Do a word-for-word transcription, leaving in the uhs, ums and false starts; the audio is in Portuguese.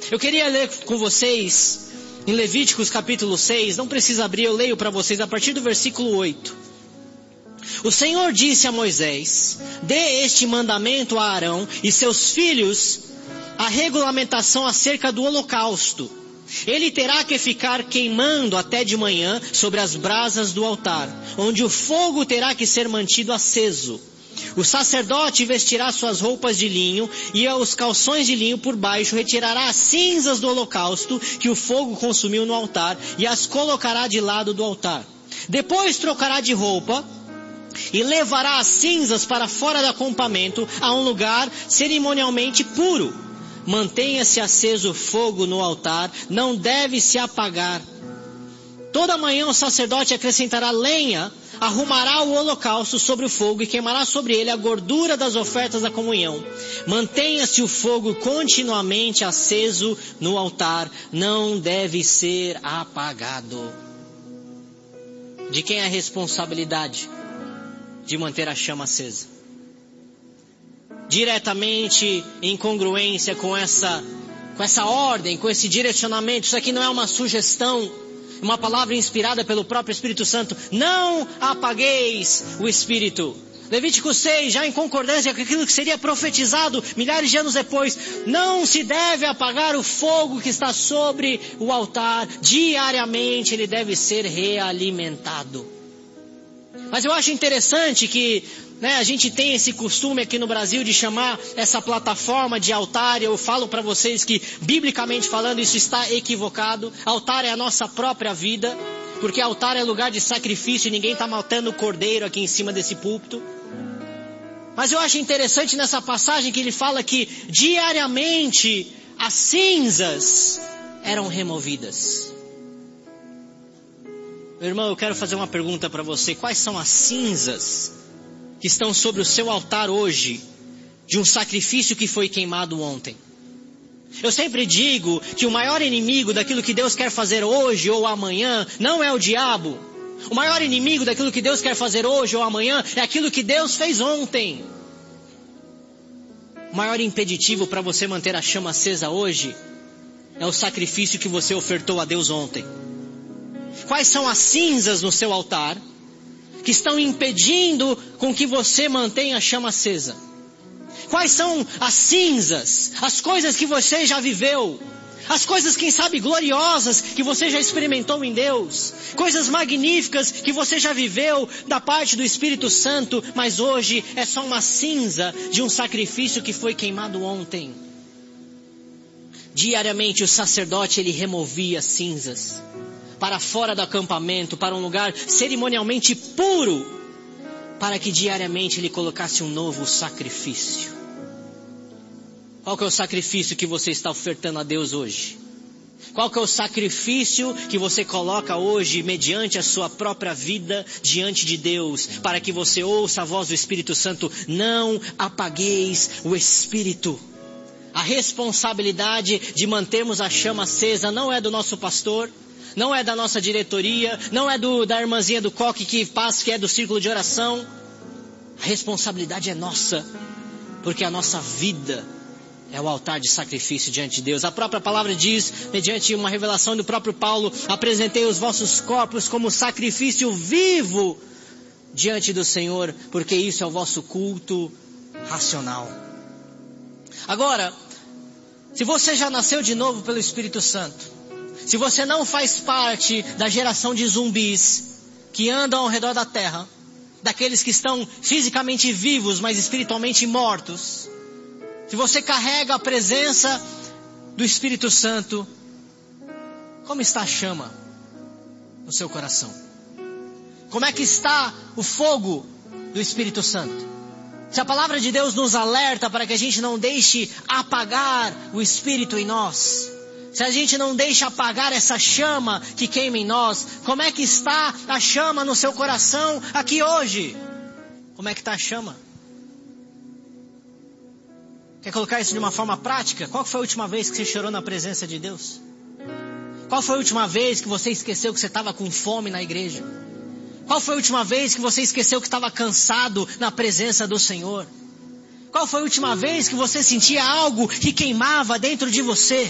Eu queria ler com vocês em Levíticos capítulo seis, não precisa abrir, eu leio para vocês a partir do versículo oito. O Senhor disse a Moisés: dê este mandamento a Arão e seus filhos, a regulamentação acerca do holocausto. Ele terá que ficar queimando até de manhã sobre as brasas do altar, onde o fogo terá que ser mantido aceso. O sacerdote vestirá suas roupas de linho e os calções de linho por baixo retirará as cinzas do holocausto que o fogo consumiu no altar e as colocará de lado do altar. Depois trocará de roupa e levará as cinzas para fora do acampamento a um lugar cerimonialmente puro. Mantenha-se aceso o fogo no altar, não deve se apagar. Toda manhã o sacerdote acrescentará lenha, arrumará o holocausto sobre o fogo e queimará sobre ele a gordura das ofertas da comunhão. Mantenha-se o fogo continuamente aceso no altar, não deve ser apagado. De quem é a responsabilidade de manter a chama acesa? Diretamente em congruência com essa, com essa ordem, com esse direcionamento. Isso aqui não é uma sugestão, uma palavra inspirada pelo próprio Espírito Santo. Não apagueis o Espírito. Levítico seis, já em concordância com aquilo que seria profetizado milhares de anos depois. Não se deve apagar o fogo que está sobre o altar. Diariamente ele deve ser realimentado. Mas eu acho interessante que né, a gente tem esse costume aqui no Brasil de chamar essa plataforma de altar. Eu falo para vocês que, biblicamente falando, isso está equivocado. Altar é a nossa própria vida, porque altar é lugar de sacrifício e ninguém está matando o cordeiro aqui em cima desse púlpito. Mas eu acho interessante nessa passagem que ele fala que diariamente as cinzas eram removidas. Meu irmão, eu quero fazer uma pergunta para você. Quais são as cinzas que estão sobre o seu altar hoje, de um sacrifício que foi queimado ontem? Eu sempre digo que o maior inimigo daquilo que Deus quer fazer hoje ou amanhã não é o diabo. O maior inimigo daquilo que Deus quer fazer hoje ou amanhã é aquilo que Deus fez ontem. O maior impeditivo para você manter a chama acesa hoje é o sacrifício que você ofertou a Deus ontem. Quais são as cinzas no seu altar que estão impedindo com que você mantenha a chama acesa? Quais são as cinzas, as coisas que você já viveu, as coisas, quem sabe, gloriosas que você já experimentou em Deus, coisas magníficas que você já viveu da parte do Espírito Santo, mas hoje é só uma cinza de um sacrifício que foi queimado ontem. Diariamente o sacerdote ele removia as cinzas para fora do acampamento, para um lugar cerimonialmente puro, para que diariamente ele colocasse um novo sacrifício. Qual que é o sacrifício que você está ofertando a Deus hoje? Qual que é o sacrifício que você coloca hoje, mediante a sua própria vida, diante de Deus, para que você ouça a voz do Espírito Santo? Não apagueis o Espírito. A responsabilidade de mantermos a chama acesa não é do nosso pastor, não é da nossa diretoria, não é do, da irmãzinha do coque que passa, que é do círculo de oração. A responsabilidade é nossa, porque a nossa vida é o altar de sacrifício diante de Deus. A própria palavra diz, mediante uma revelação do próprio Paulo: apresentei os vossos corpos como sacrifício vivo diante do Senhor, porque isso é o vosso culto racional. Agora, se você já nasceu de novo pelo Espírito Santo, se você não faz parte da geração de zumbis que andam ao redor da terra, daqueles que estão fisicamente vivos, mas espiritualmente mortos, se você carrega a presença do Espírito Santo, como está a chama no seu coração? Como é que está o fogo do Espírito Santo? Se a palavra de Deus nos alerta para que a gente não deixe apagar o Espírito em nós, se a gente não deixa apagar essa chama que queima em nós, como é que está a chama no seu coração aqui hoje? Como é que está a chama? Quer colocar isso de uma forma prática? Qual foi a última vez que você chorou na presença de Deus? Qual foi a última vez que você esqueceu que você estava com fome na igreja? Qual foi a última vez que você esqueceu que estava cansado na presença do Senhor? Qual foi a última vez que você sentia algo que queimava dentro de você?